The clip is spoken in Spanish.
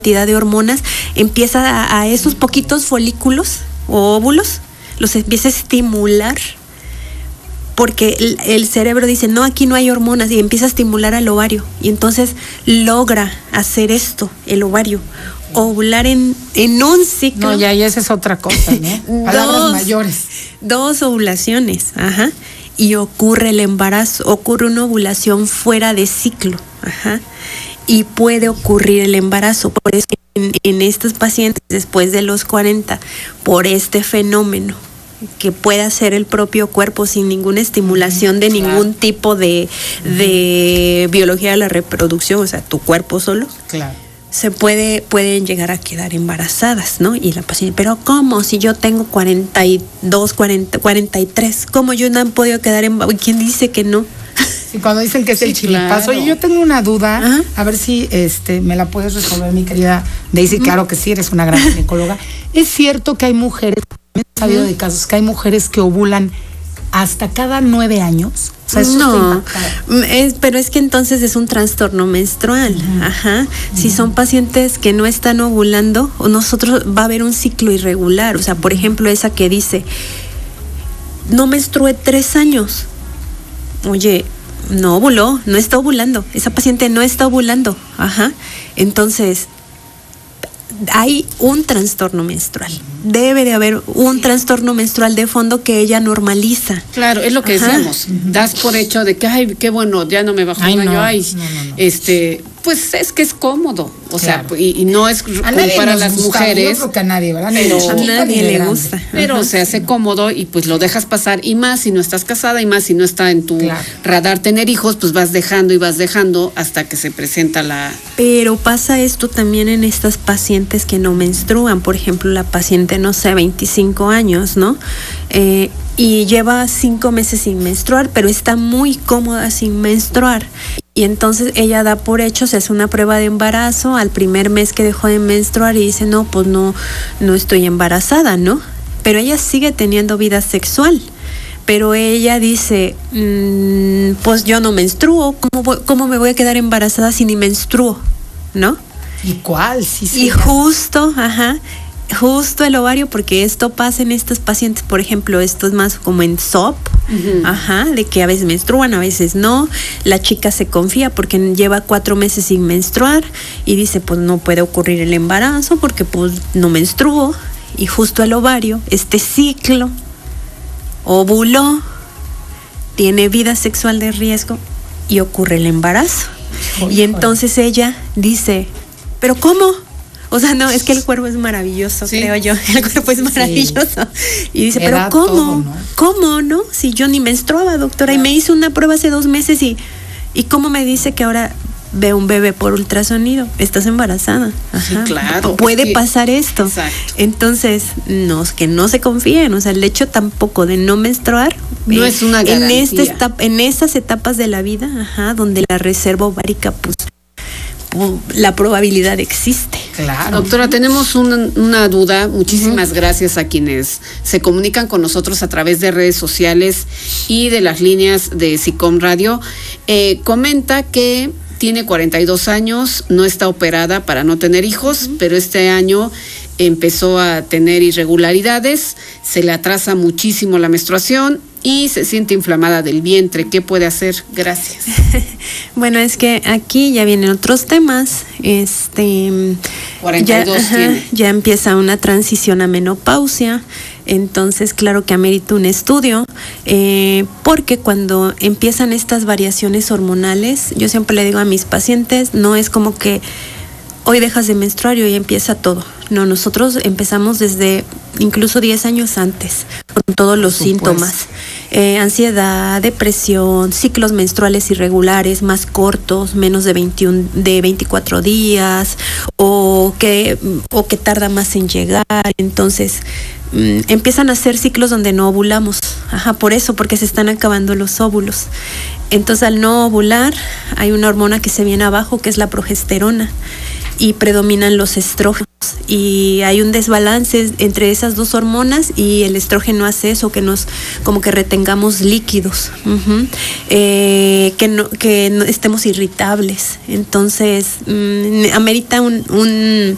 cantidad de hormonas, empieza a esos poquitos folículos o óvulos, los empieza a estimular, porque el cerebro dice, no, aquí no hay hormonas, y empieza a estimular al ovario, y entonces logra hacer esto, el ovario, ovular en un ciclo. No, ya, y esa es otra cosa, ¿no? Palabras mayores. 2 ovulaciones, ajá, y ocurre el embarazo, ocurre una ovulación fuera de ciclo, ajá, y puede ocurrir el embarazo. Por eso en estos pacientes después de los 40, por este fenómeno que puede hacer el propio cuerpo sin ninguna estimulación de ningún tipo de biología de la reproducción, o sea, tu cuerpo solo, claro, pueden llegar a quedar embarazadas, ¿no? Y la paciente, pero ¿cómo? Si yo tengo 42, 43, ¿cómo yo no he podido quedar embarazada? ¿Quién dice que no? Y cuando dicen que es el chiripazo, claro. Oye, yo tengo una duda, Ajá. a ver si me la puedes resolver, mi querida Daisy. Claro que sí, eres una gran ginecóloga. ¿Es cierto que hay mujeres, he sabido de casos, que hay mujeres que ovulan hasta cada 9 años? O sea, eso no, pero es que entonces es un trastorno menstrual. Ajá. Si son pacientes que no están ovulando, nosotros va a haber un ciclo irregular. O sea, por ejemplo, esa que dice, no menstrué 3 años. Oye, no ovuló, no está ovulando. Esa paciente no está ovulando. Ajá. Entonces, hay un trastorno menstrual. Debe de haber un trastorno menstrual de fondo que ella normaliza. Claro, es lo que decíamos. Das por hecho de que, ay, qué bueno, ya no me bajó un año. No. Pues es que es cómodo. O sea, y no es para las mujeres. Yo creo que a nadie, ¿verdad? Pero a nadie le gusta. Pero se hace cómodo y pues lo dejas pasar. Y más si no estás casada y más si no está en tu radar tener hijos, pues vas dejando hasta que se presenta la... Pero pasa esto también en estas pacientes que no menstruan. Por ejemplo, la paciente, no sé, 25 años, ¿no? Y lleva 5 meses sin menstruar, pero está muy cómoda sin menstruar. Y entonces ella da por hecho, se hace una prueba de embarazo al primer mes que dejó de menstruar y dice, no, pues no estoy embarazada, ¿no? Pero ella sigue teniendo vida sexual. Pero ella dice, pues yo no menstruo, ¿cómo me voy a quedar embarazada si ni menstruo? ¿No? ¿Y cuál? Sí. Y justo el ovario, porque esto pasa en estos pacientes, por ejemplo, esto es más como en SOP, de que a veces menstruan, a veces no. La chica se confía porque lleva 4 meses sin menstruar y dice, pues no puede ocurrir el embarazo porque pues no menstruo. Y justo el ovario, este ciclo, ovuló, tiene vida sexual de riesgo y ocurre el embarazo. Y entonces ella dice, ¿pero cómo? O sea, no, es que el cuerpo es maravilloso, creo yo. El cuerpo es maravilloso. Y dice, pero ¿cómo? Todo, ¿no? ¿Cómo, no? Si yo ni menstruaba, doctora, y me hice una prueba hace 2 meses y ¿cómo me dice que ahora ve un bebé por ultrasonido? Estás embarazada. Ajá. Sí, claro. Puede pasar esto. Exacto. Entonces, que no se confíen. O sea, el hecho tampoco de no menstruar no es una garantía. En estas etapas de la vida, donde la reserva ovárica, pues, la probabilidad existe. Claro. Doctora, tenemos una duda. Muchísimas gracias a quienes se comunican con nosotros a través de redes sociales y de las líneas de SICOM Radio. Comenta que tiene 42 años, no está operada para no tener hijos, pero este año empezó a tener irregularidades, se le atrasa muchísimo la menstruación y se siente inflamada del vientre. ¿Qué puede hacer? Gracias. Bueno, es que aquí ya vienen otros temas. 42 tiene. Ya empieza una transición a menopausia. Entonces, claro que amerita un estudio, porque cuando empiezan estas variaciones hormonales, yo siempre le digo a mis pacientes, no es como que hoy dejas de menstruar y hoy empieza todo. No, nosotros empezamos desde incluso 10 años antes, con todos los síntomas. Ansiedad, depresión, ciclos menstruales irregulares, más cortos, menos de 24 días, o que tarda más en llegar. Entonces, empiezan a ser ciclos donde no ovulamos. Por eso, porque se están acabando los óvulos. Entonces, al no ovular, hay una hormona que se viene abajo, que es la progesterona, y predominan los estrógenos. Y hay un desbalance entre esas 2 hormonas y el estrógeno hace eso, que nos como que retengamos líquidos, que no estemos irritables. Entonces, amerita un